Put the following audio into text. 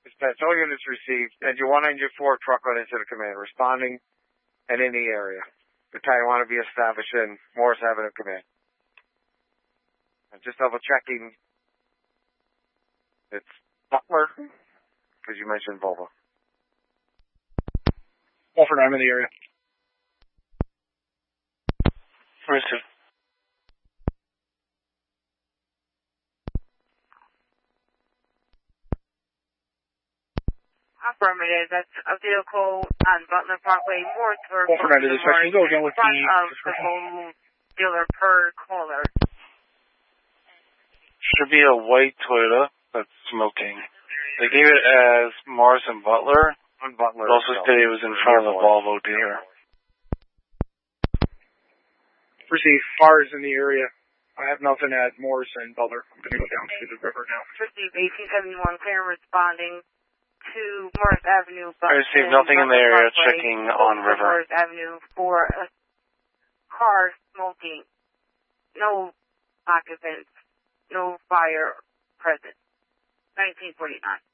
Dispatch all units received. Engine 1, Engine 4, truck on incident command. Responding and in the area. Battalion 1 to be established in Morris Avenue command. I'm just double checking. It's Butler, because you mentioned Volvo. Walford, I'm in the area. Received. Affirmative. That's a vehicle on Butler Parkway, Morrisburg. Walford, I'm in dispatch. We'll go again with front of the Volvo dealer per caller. Should be a white Toyota that's smoking. They gave it as Morris and Butler. On Butler. It also said it was in front of the Volvo dealer. Received. Fires in the area. I have nothing at Morris and Butler. I'm going to go down to the river now. Received 1871 clear responding to Morris Avenue. I received nothing in the area, checking on river. Morris Avenue for a car smoking. No occupants. No fire present. 1949.